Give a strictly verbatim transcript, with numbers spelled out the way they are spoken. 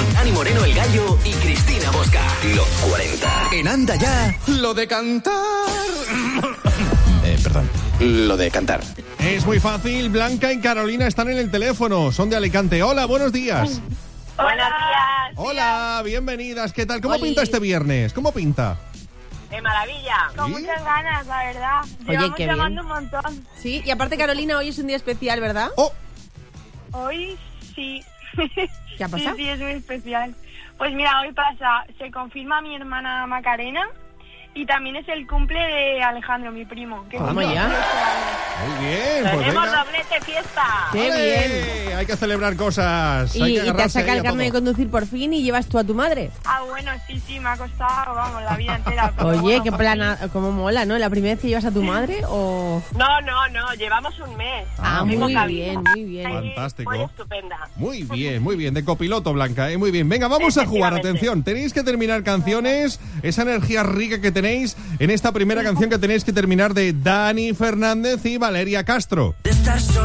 con Dani Moreno el Gallo y Cristina Bosca. Los cuarenta. En Anda Ya, Lo de cantar. Eh, perdón. Lo de cantar. Es muy fácil. Blanca y Carolina están en el teléfono. Son de Alicante. Hola, buenos días. Buenos días. Hola, bienvenidas. ¿Qué tal? ¿Cómo Oli. pinta este viernes? ¿Cómo pinta? De maravilla. Con ¿Sí? muchas ganas, la verdad. Oye, Llevamos qué llamando un montón. Sí, y aparte Carolina, hoy es un día especial, ¿verdad? Oh, Hoy sí. ¿Qué ha pasado? Sí, sí, es muy especial. Pues mira, hoy pasa, se confirma mi hermana Macarena y también es el cumple de Alejandro, mi primo. Que ¿Cómo cumple ya? dieciocho años. muy bien. Pues Tenemos venga. doblete fiesta. ¡Qué ¡Ole! bien! Hay que celebrar cosas. Hay Y, que y te has agarrarse sacado ahí el a carnet de todo. conducir por fin y llevas tú a tu madre. Ah, bueno, sí, sí, me ha costado, vamos, la vida entera. pero Oye, bueno, qué por plana, cómo mola, ¿no? ¿La primera vez que llevas a tu madre o...? fin. No, no, no, llevamos un mes. Ah, muy muy Hemos bien, sabido. muy bien. Ahí, Fantástico. Muy estupenda. Muy bien, muy bien. De copiloto, Blanca, ¿eh? Muy bien. Venga, vamos a jugar. Efectivamente. Atención, tenéis que terminar canciones. Esa energía rica que tenéis en esta primera canción que tenéis que terminar de Dani Fernández y Valeria Castro.